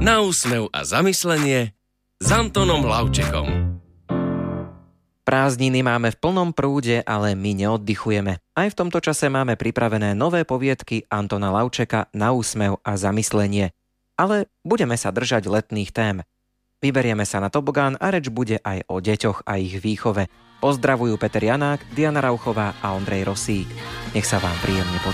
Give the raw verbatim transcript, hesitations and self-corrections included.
Na úsmev a zamyslenie s Antonom Lavčekom. Prázdniny máme v plnom prúde, ale my neoddychujeme. Aj v tomto čase máme pripravené nové poviedky Antona Lavčeka Na úsmev a zamyslenie. Ale budeme sa držať letných tém. Vyberieme sa na tobogán a reč bude aj o deťoch a ich výchove. Pozdravujú Peter Janák, Diana Rauchová a Ondrej Rosík. Nech sa vám príjemne počúva.